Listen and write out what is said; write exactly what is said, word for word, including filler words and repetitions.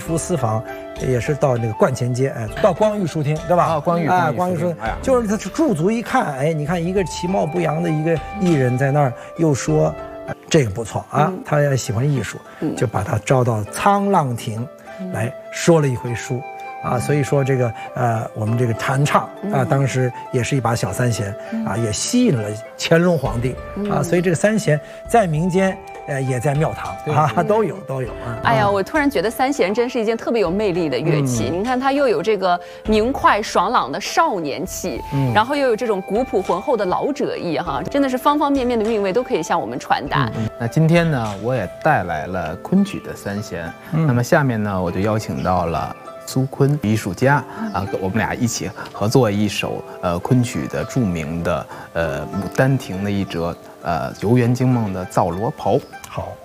福私访，也是到那个观前街，哎，到光裕书厅，对吧？ 啊，光裕啊，光裕书厅，就是他驻足一看，哎，你看一个其貌不扬的一个艺人在那儿，又说。 这个不错啊，他也喜欢艺术，就把他招到沧浪亭来说了一回书啊。所以说这个呃，我们这个弹唱啊，当时也是一把小三弦啊，也吸引了乾隆皇帝啊。所以这个三弦在民间呃也在庙堂啊都有都有啊。 哎呀，我突然觉得三弦真是一件特别有魅力的乐器。您看它又有这个明快爽朗的少年气，然后又有这种古朴浑厚的老者意哈，真的是方方面面的韵味都可以向我们传达。 那今天呢，我也带来了昆曲的三弦。嗯、那么下面呢，我就邀请到了苏昆艺术家啊，我们俩一起合作一首呃昆曲的著名的呃《牡丹亭》的一折呃游园惊梦的《皂罗袍》。 好。